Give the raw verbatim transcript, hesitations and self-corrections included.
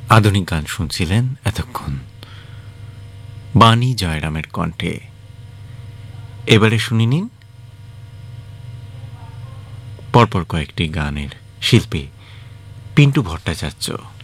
আধুনিক গান শুনছিলেন এতক্ষণ বাণী জয়রামের কণ্ঠে। এবারে শুনে নিন পরপর কয়েকটি গানের শিল্পী পিন্টু ভট্টাচার্য।